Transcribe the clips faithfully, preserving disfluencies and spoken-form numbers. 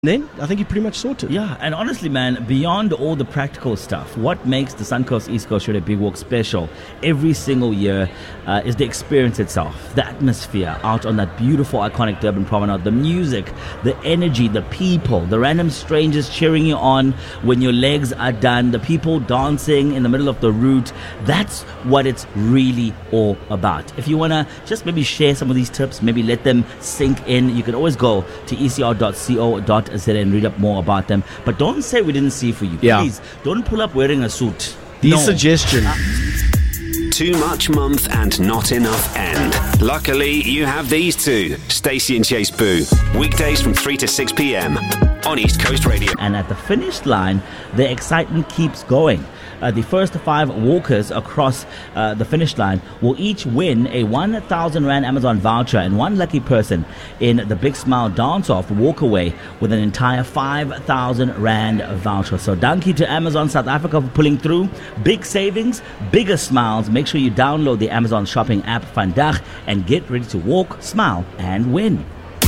Then I think you're pretty much sorted. Yeah, and honestly, man, beyond all the practical stuff, what makes the Suncoast East Coast Shorter Big Walk special every single year uh, is the experience itself, the atmosphere out on that beautiful, iconic Durban promenade, the music, the energy, the people, the random strangers cheering you on when your legs are done, the people dancing in the middle of the route. That's what it's really all about. If you want to just maybe share some of these tips, maybe let them sink in, you can always go to e c r dot co dot za and read up more about them. But don't say we didn't see for you. Yeah. Please, don't pull up wearing a suit. These No. suggestions. Too much month and not enough end. Luckily, you have these two. Stacey and Chase Boo. Weekdays from three to six p.m. on East Coast Radio. And at the finish line, the excitement keeps going. Uh, the first five walkers across uh, the finish line will each win a one thousand rand Amazon voucher, and one lucky person in the Big Smile Dance-Off will walk away with an entire five thousand rand voucher. So donkey to Amazon South Africa for pulling through. Big savings, bigger smiles. Make sure you download the Amazon shopping app Vandag and get ready to walk, smile and win.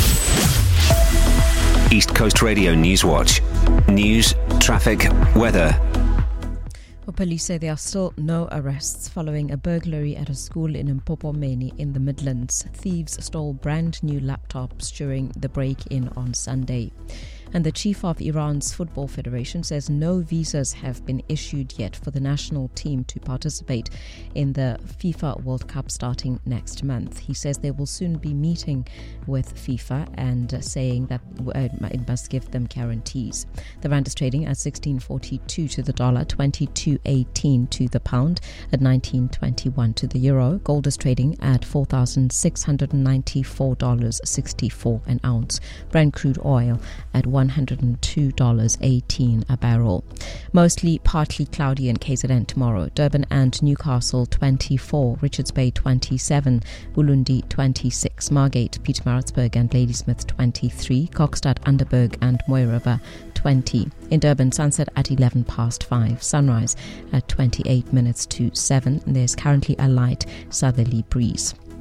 East Coast Radio News Watch. News, traffic, weather. Well, police say there are still no arrests following a burglary at a school in Mpopomeni in the Midlands. Thieves stole brand new laptops during the break-in on Sunday. And the chief of Iran's Football Federation says no visas have been issued yet for the national team to participate in the FIFA World Cup starting next month. He says they will soon be meeting with FIFA and saying that it must give them guarantees. The rand is trading at sixteen forty-two to the dollar, twenty-two eighteen to the pound, at nineteen twenty-one to the euro. Gold is trading at four thousand six hundred ninety-four dollars sixty-four an ounce. Brent crude oil at one hundred two dollars eighteen a barrel. Mostly partly cloudy in K Z N tomorrow. Durban and Newcastle twenty-four, Richards Bay twenty-seven, Ulundi twenty-six, Margate, Pietermaritzburg and Ladysmith twenty-three, Kokstad, Underberg and Mooi River twenty. In Durban, sunset at eleven past five, sunrise at twenty-eight minutes to seven. There's currently a light southerly breeze.